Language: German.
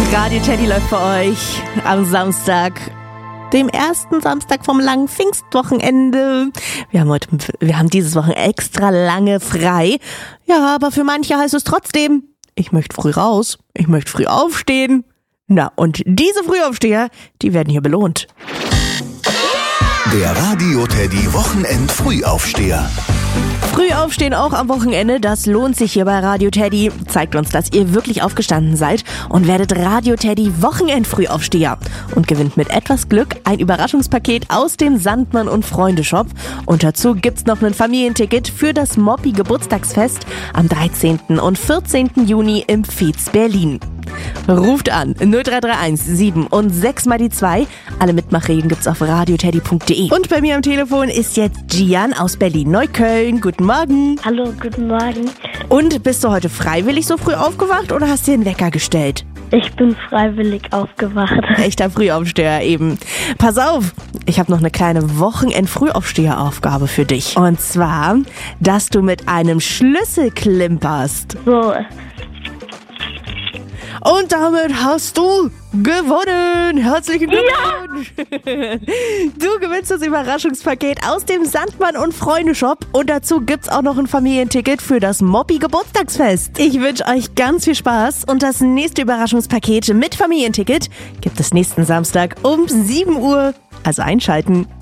Radio Teddy läuft für euch am Samstag, dem ersten Samstag vom langen Pfingstwochenende. Wir haben dieses Wochenende extra lange frei. Ja, aber für manche heißt es trotzdem, ich möchte früh raus, ich möchte früh aufstehen. Na, und diese Frühaufsteher, die werden hier belohnt. Der Radio Teddy Wochenend-Frühaufsteher. Früh aufstehen auch am Wochenende, das lohnt sich hier bei Radio Teddy. Zeigt uns, dass ihr wirklich aufgestanden seid und werdet Radio Teddy Wochenend-Frühaufsteher und gewinnt mit etwas Glück ein Überraschungspaket aus dem Sandmann und Freunde Shop. Und dazu gibt's noch ein Familienticket für das Moppi Geburtstagsfest am 13. und 14. Juni im Veets Berlin. Ruft an 0331 7 und 6 mal die 2. Alle Mitmachregeln gibt's auf radioteddy.de. Und bei mir am Telefon ist jetzt Gian aus Berlin-Neukölln. Guten Morgen. Hallo, guten Morgen. Und bist du heute freiwillig so früh aufgewacht oder hast dir einen Wecker gestellt? Ich bin freiwillig aufgewacht. Echter Frühaufsteher eben. Pass auf, ich habe noch eine kleine Wochenend-Frühaufsteheraufgabe für dich. Und zwar, dass du mit einem Schlüssel klimperst. So, Und damit hast du gewonnen. Herzlichen Glückwunsch. Ja. Du gewinnst das Überraschungspaket aus dem Sandmann und Freunde Shop. Und dazu gibt's auch noch ein Familienticket für das Moppi Geburtstagsfest. Ich wünsche euch ganz viel Spaß. Und das nächste Überraschungspaket mit Familienticket gibt es nächsten Samstag um 7 Uhr. Also einschalten.